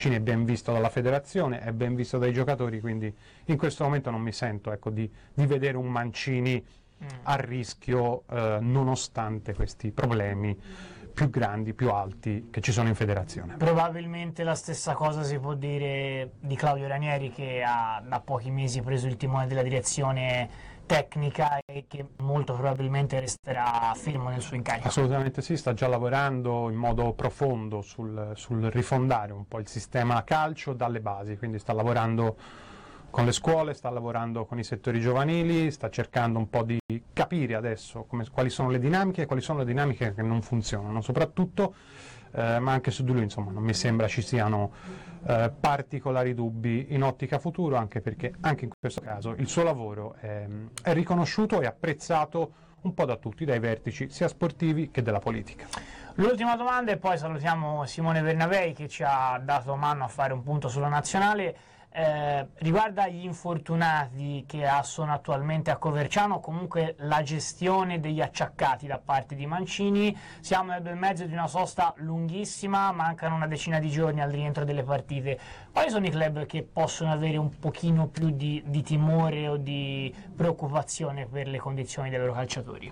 è ben visto dalla federazione, è ben visto dai giocatori, quindi in questo momento non mi sento, ecco, di vedere un Mancini a rischio nonostante questi problemi più grandi, più alti che ci sono in federazione. Probabilmente la stessa cosa si può dire di Claudio Ranieri, che ha da pochi mesi preso il timone della direzione tecnica e che molto probabilmente resterà fermo nel suo incarico. Assolutamente sì, sta già lavorando in modo profondo sul rifondare un po' il sistema calcio dalle basi, quindi sta lavorando con le scuole, sta lavorando con i settori giovanili, sta cercando un po' di capire adesso quali sono le dinamiche e quali sono le dinamiche che non funzionano, soprattutto, ma anche su di lui, insomma, non mi sembra ci siano particolari dubbi in ottica futuro, anche perché anche in questo caso il suo lavoro è riconosciuto e apprezzato un po' da tutti, dai vertici sia sportivi che della politica. L'ultima domanda e poi salutiamo Simone Bernabei, che ci ha dato mano a fare un punto sulla nazionale. Riguarda gli infortunati che sono attualmente a Coverciano, comunque la gestione degli acciaccati da parte di Mancini. Siamo nel bel mezzo di una sosta lunghissima, mancano una decina di giorni al rientro delle partite. Quali sono i club che possono avere un pochino più di timore o di preoccupazione per le condizioni dei loro calciatori?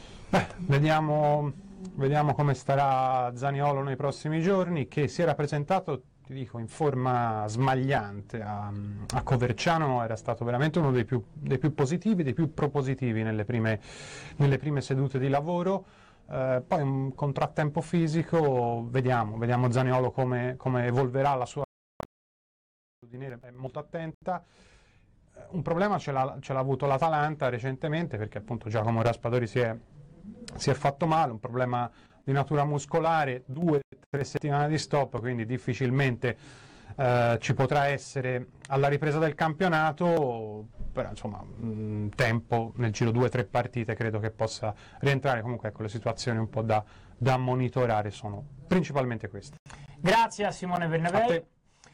Vediamo come starà Zaniolo nei prossimi giorni, che si era presentato, ti dico, in forma smagliante a Coverciano, era stato veramente uno dei più positivi, dei più propositivi nelle prime sedute di lavoro. Poi un contrattempo fisico, vediamo Zaniolo come evolverà la sua è molto attenta. Un problema ce l'ha avuto l'Atalanta recentemente, perché appunto Giacomo Raspadori si è fatto male, un problema di natura muscolare, 2-3 settimane di stop, quindi difficilmente ci potrà essere alla ripresa del campionato, però insomma tempo, nel giro 2-3 partite credo che possa rientrare. Comunque ecco, le situazioni un po' da monitorare sono principalmente queste. Grazie a Simone Bernabei.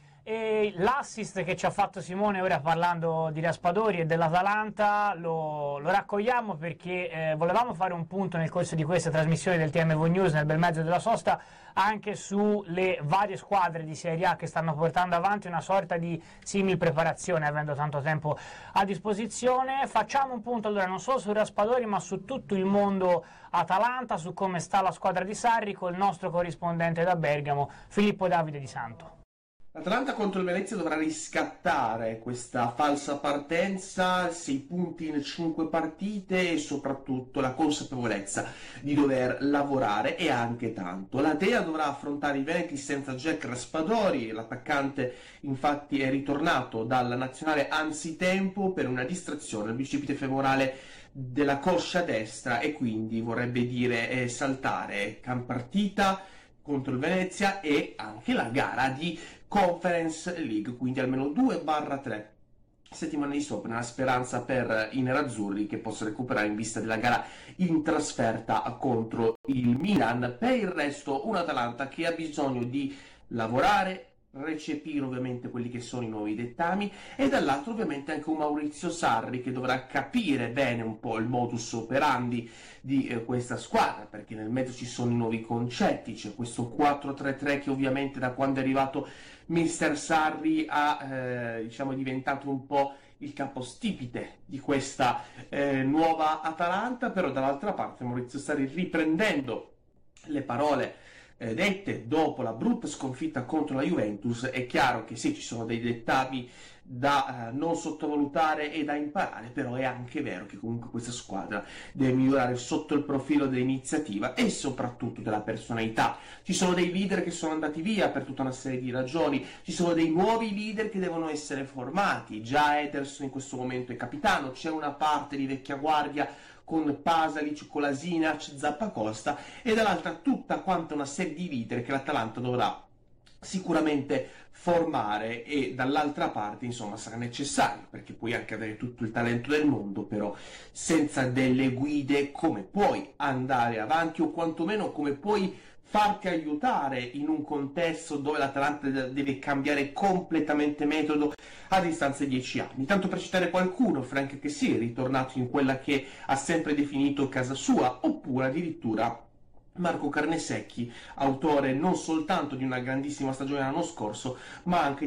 E l'assist che ci ha fatto Simone ora parlando di Raspadori e dell'Atalanta lo raccogliamo perché volevamo fare un punto nel corso di questa trasmissione del TMV News nel bel mezzo della sosta anche sulle varie squadre di Serie A che stanno portando avanti una sorta di simil preparazione, avendo tanto tempo a disposizione. Facciamo un punto allora non solo su Raspadori ma su tutto il mondo Atalanta, su come sta la squadra di Sarri, con il nostro corrispondente da Bergamo Filippo Davide Di Santo. L'Atalanta contro il Venezia dovrà riscattare questa falsa partenza, 6 punti in 5 partite e soprattutto la consapevolezza di dover lavorare e anche tanto. La Dea dovrà affrontare i Veneti senza Jack Raspadori, l'attaccante infatti è ritornato dalla nazionale anzitempo per una distrazione al bicipite femorale della coscia destra e quindi vorrebbe dire saltare partita contro il Venezia e anche la gara di Conference League, quindi almeno 2/3 settimane di stop nella speranza per i nerazzurri che possano recuperare in vista della gara in trasferta contro il Milan. Per il resto un Atalanta che ha bisogno di lavorare, recepire ovviamente quelli che sono i nuovi dettami e dall'altro ovviamente anche un Maurizio Sarri che dovrà capire bene un po' il modus operandi di questa squadra, perché nel mezzo ci sono i nuovi concetti, c'è questo 4-3-3 che ovviamente da quando è arrivato Mister Sarri diciamo diventato un po' il capostipite di questa nuova Atalanta, però dall'altra parte Maurizio Sarri, riprendendo le parole dette dopo la brutta sconfitta contro la Juventus, è chiaro che sì, ci sono dei dettami da non sottovalutare e da imparare, però è anche vero che comunque questa squadra deve migliorare sotto il profilo dell'iniziativa e soprattutto della personalità. Ci sono dei leader che sono andati via per tutta una serie di ragioni, ci sono dei nuovi leader che devono essere formati. Già Ederson in questo momento è capitano, c'è una parte di vecchia guardia con Pasalic, Kolasinac, Zappacosta e dall'altra tutta quanta una serie di leader che l'Atalanta dovrà sicuramente formare e dall'altra parte insomma sarà necessario, perché puoi anche avere tutto il talento del mondo, però senza delle guide come puoi andare avanti o quantomeno come puoi farti aiutare in un contesto dove l'Atalanta deve cambiare completamente metodo a distanza di 10 anni. Tanto per citare qualcuno, Franck Kessié è ritornato in quella che ha sempre definito casa sua, oppure addirittura Marco Carnesecchi, autore non soltanto di una grandissima stagione l'anno scorso, ma anche